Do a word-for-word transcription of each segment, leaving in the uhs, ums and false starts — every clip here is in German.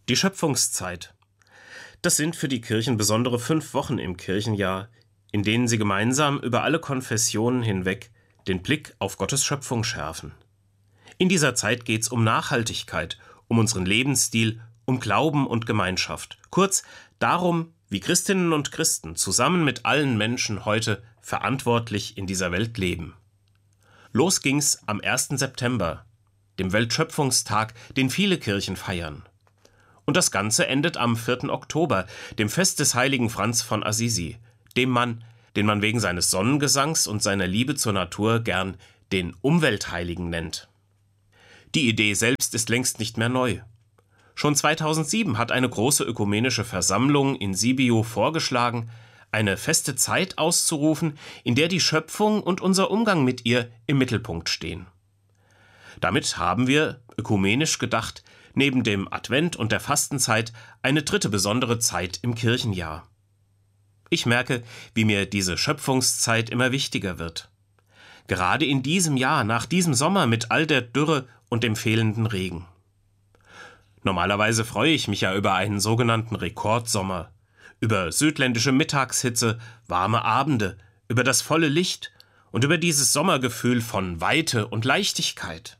Die Schöpfungszeit. Das sind für die Kirchen besondere fünf Wochen im Kirchenjahr, in denen sie gemeinsam über alle Konfessionen hinweg den Blick auf Gottes Schöpfung schärfen. In dieser Zeit geht es um Nachhaltigkeit, um unseren Lebensstil, um Glauben und Gemeinschaft. Kurz darum, wie Christinnen und Christen zusammen mit allen Menschen heute verantwortlich in dieser Welt leben. Los ging's am ersten September, dem Weltschöpfungstag, den viele Kirchen feiern. Und das Ganze endet am vierten Oktober, dem Fest des heiligen Franz von Assisi, dem Mann, den man wegen seines Sonnengesangs und seiner Liebe zur Natur gern den Umweltheiligen nennt. Die Idee selbst ist längst nicht mehr neu. Schon zweitausendsieben hat eine große ökumenische Versammlung in Sibiu vorgeschlagen, eine feste Zeit auszurufen, in der die Schöpfung und unser Umgang mit ihr im Mittelpunkt stehen. Damit haben wir, ökumenisch gedacht, neben dem Advent und der Fastenzeit eine dritte besondere Zeit im Kirchenjahr. Ich merke, wie mir diese Schöpfungszeit immer wichtiger wird. Gerade in diesem Jahr, nach diesem Sommer mit all der Dürre und dem fehlenden Regen. Normalerweise freue ich mich ja über einen sogenannten Rekordsommer, über südländische Mittagshitze, warme Abende, über das volle Licht und über dieses Sommergefühl von Weite und Leichtigkeit.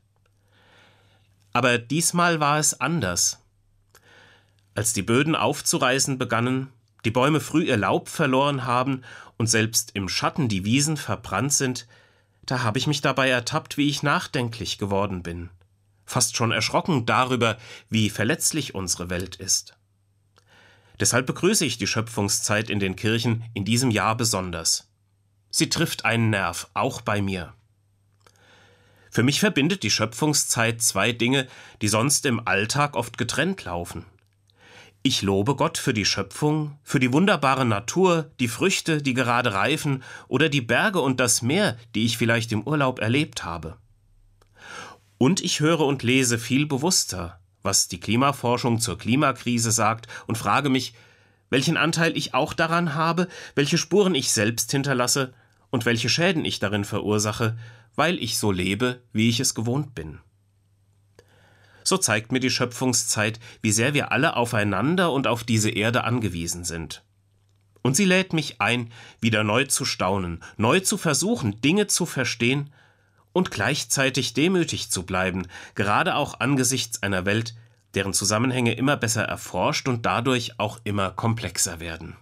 Aber diesmal war es anders. Als die Böden aufzureißen begannen, die Bäume früh ihr Laub verloren haben und selbst im Schatten die Wiesen verbrannt sind, da habe ich mich dabei ertappt, wie ich nachdenklich geworden bin. Fast schon erschrocken darüber, wie verletzlich unsere Welt ist. Deshalb begrüße ich die Schöpfungszeit in den Kirchen in diesem Jahr besonders. Sie trifft einen Nerv, auch bei mir. Für mich verbindet die Schöpfungszeit zwei Dinge, die sonst im Alltag oft getrennt laufen. Ich lobe Gott für die Schöpfung, für die wunderbare Natur, die Früchte, die gerade reifen, oder die Berge und das Meer, die ich vielleicht im Urlaub erlebt habe. Und ich höre und lese viel bewusster, was die Klimaforschung zur Klimakrise sagt, und frage mich, welchen Anteil ich auch daran habe, welche Spuren ich selbst hinterlasse und welche Schäden ich darin verursache, weil ich so lebe, wie ich es gewohnt bin. So zeigt mir die Schöpfungszeit, wie sehr wir alle aufeinander und auf diese Erde angewiesen sind. Und sie lädt mich ein, wieder neu zu staunen, neu zu versuchen, Dinge zu verstehen und gleichzeitig demütig zu bleiben, gerade auch angesichts einer Welt, deren Zusammenhänge immer besser erforscht und dadurch auch immer komplexer werden.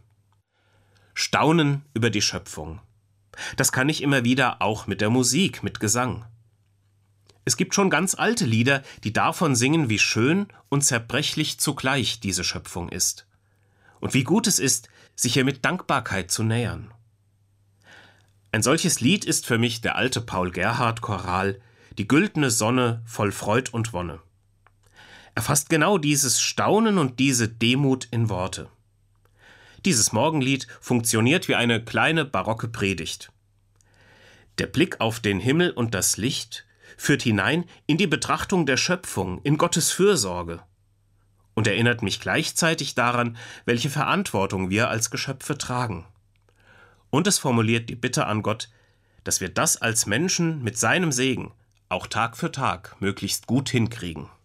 Staunen über die Schöpfung. Das kann ich immer wieder auch mit der Musik, mit Gesang. Es gibt schon ganz alte Lieder, die davon singen, wie schön und zerbrechlich zugleich diese Schöpfung ist. Und wie gut es ist, sich ihr mit Dankbarkeit zu nähern. Ein solches Lied ist für mich der alte Paul-Gerhardt-Choral »Die güldene Sonne voll Freud und Wonne«. Er fasst genau dieses Staunen und diese Demut in Worte. Dieses Morgenlied funktioniert wie eine kleine barocke Predigt. Der Blick auf den Himmel und das Licht führt hinein in die Betrachtung der Schöpfung, in Gottes Fürsorge und erinnert mich gleichzeitig daran, welche Verantwortung wir als Geschöpfe tragen. Und es formuliert die Bitte an Gott, dass wir das als Menschen mit seinem Segen auch Tag für Tag möglichst gut hinkriegen.